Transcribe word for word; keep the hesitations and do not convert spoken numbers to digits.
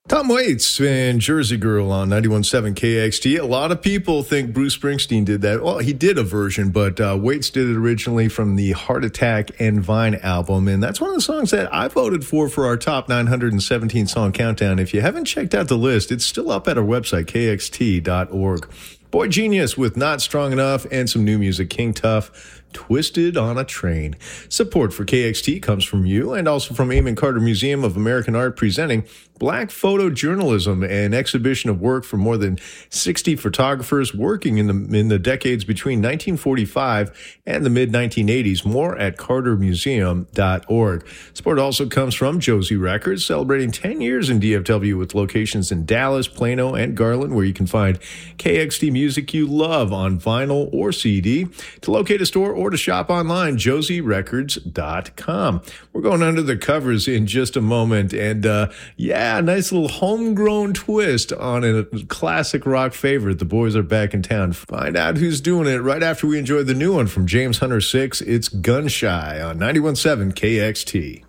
Tom Waits and Jersey Girl on ninety-one point seven K X T. A lot of people think Bruce Springsteen did that. Well, he did a version, but uh, Waits did it originally from the Heart Attack and Vine album. And that's one of the songs that I voted for for our top nine hundred seventeen song countdown. If you haven't checked out the list, it's still up at our website, K X T dot org. Boy Genius with Not Strong Enough and some new music, King Tough, Twisted on a Train. Support for K X T comes from you and also from Amon Carter Museum of American Art presenting Black Photojournalism, an exhibition of work from more than sixty photographers working in the in the decades between nineteen forty-five and the mid nineteen eighties. More at carter museum dot org. Support also comes from Josie Records, celebrating ten years in D F W with locations in Dallas, Plano, and Garland, where you can find K X T music you love on vinyl or C D. To locate a store or to shop online, josie records dot com. We're going under the covers in just a moment, and uh, yeah, a nice little homegrown twist on a classic rock favorite. The boys are back in town. Find out who's doing it right after we enjoy the new one from James Hunter six. It's Gun Shy on ninety-one point seven K X T.